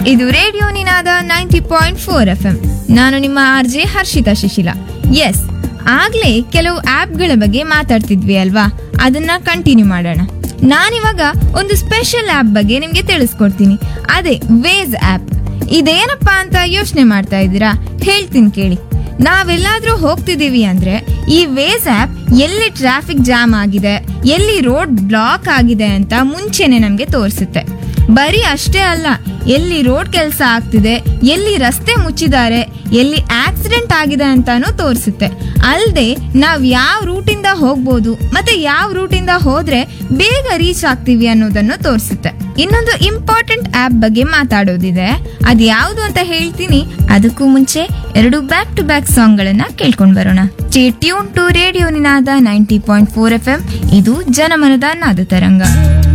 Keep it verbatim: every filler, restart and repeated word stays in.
ಇದು ರೇಡಿಯೋ ನಿನಾದ ninety point four F M. ನಾನು ನಿಮ್ಮ R J Harshita Shishila. S, ಆಗ್ಲೇ ಕೆಲವು ಆಪ್ಗಳ ಬಗ್ಗೆ ಮಾತಾಡ್ತಿದ್ವಿ ಅಲ್ವಾ, ಅದನ್ನ ಕಂಟಿನ್ಯೂ ಮಾಡೋಣ. ನಾನಿವಾಗ ಒಂದು ಸ್ಪೆಷಲ್ ಆಪ್ ಬಗ್ಗೆ ನಿಮ್ಗೆ ತಿಳಿಸ್ಕೊಡ್ತೀನಿ. ಅದೇ ವೇಸ್ ಆಪ್. ಇದೇನಪ್ಪಾ ಅಂತ ಯೋಚನೆ ಮಾಡ್ತಾ ಇದ್ದೀರಾ? ಹೇಳ್ತೀನಿ ಕೇಳಿ. ನಾವೆಲ್ಲಾದ್ರೂ ಹೋಗ್ತಿದೀವಿ ಅಂದ್ರೆ ಈ ವೇಸ್ ಆಪ್ ಎಲ್ಲಿ ಟ್ರಾಫಿಕ್ ಜಾಮ್ ಆಗಿದೆ, ಎಲ್ಲಿ ರೋಡ್ ಬ್ಲಾಕ್ ಆಗಿದೆ ಅಂತ ಮುಂಚೆನೆ ನಮ್ಗೆ ತೋರಿಸುತ್ತೆ. ಬರೀ ಅಷ್ಟೇ ಅಲ್ಲ, ಎಲ್ಲಿ ರೋಡ್ ಕೆಲಸ ಆಗ್ತಿದೆ, ಎಲ್ಲಿ ರಸ್ತೆ ಮುಚ್ಚಿದ್ದಾರೆ, ಎಲ್ಲಿ ಆಕ್ಸಿಡೆಂಟ್ ಆಗಿದೆ ಅಂತಾನು ತೋರಿಸುತ್ತೆ. ಅಲ್ಲದೆ ನಾವ್ ಯಾವ ರೂಟಿಂದ ಹೋಗ್ಬೋದು ಮತ್ತೆ ಯಾವ ರೂಟಿಂದ ಹೋದ್ರೆ ಬೇಗ ರೀಚ್ ಆಗ್ತೀವಿ ಅನ್ನೋದನ್ನು ತೋರಿಸುತ್ತೆ. ಇನ್ನೊಂದು ಇಂಪಾರ್ಟೆಂಟ್ ಆಪ್ ಬಗ್ಗೆ ಮಾತಾಡೋದಿದೆ, ಅದ್ ಯಾವುದು ಅಂತ ಹೇಳ್ತೀನಿ. ಅದಕ್ಕೂ ಮುಂಚೆ ಎರಡು ಬ್ಯಾಕ್ ಟು ಬ್ಯಾಕ್ ಸಾಂಗ್ ಗಳನ್ನ ಕೇಳ್ಕೊಂಡ್ ಬರೋಣ. Stay tune to radio Ninada ninety point four F M. ಇದು ಜನಮನದ ನಾದ ತರಂಗ.